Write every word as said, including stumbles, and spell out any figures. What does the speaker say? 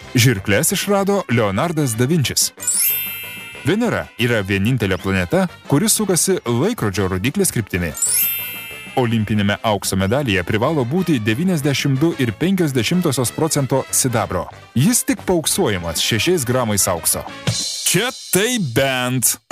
Žirkles išrado Leonardas da Vinčis. Venera yra vienintelė planeta, kuri sukasi laikrodžio rodyklės kryptimi. Olimpinėme aukso medalyje privalo būti devyniasdešimt du ir penkios dešimtosios procento sidabro. Jis tik paauksuojamas šešiais gramais aukso. Čia tai bent.